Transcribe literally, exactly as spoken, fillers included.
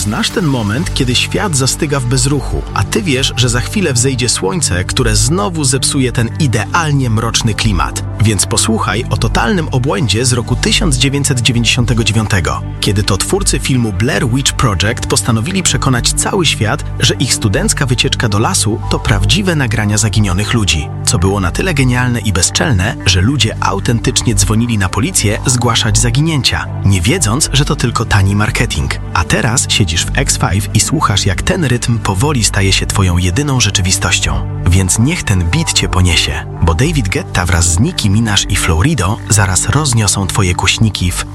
Znasz ten moment, kiedy świat zastyga w bezruchu, a ty wiesz, że za chwilę wzejdzie słońce, które znowu zepsuje ten idealnie mroczny klimat. Więc posłuchaj o totalnym obłędzie z roku tysiąc dziewięćset dziewięćdziesiątego dziewiątego, kiedy to twórcy filmu Blair Witch Project postanowili przekonać cały świat, że ich studencka wycieczka do lasu to prawdziwe nagrania zaginionych ludzi, co było na tyle genialne i bezczelne, że ludzie autentycznie dzwonili na policję zgłaszać zaginięcia, nie wiedząc, że to tylko tani marketing. A teraz siedzisz w X pięć i słuchasz, jak ten rytm powoli staje się twoją jedyną rzeczywistością. Więc niech ten beat cię poniesie, bo David Guetta wraz z Nicki Minaj i Flowrido zaraz rozniosą twoje głośniki w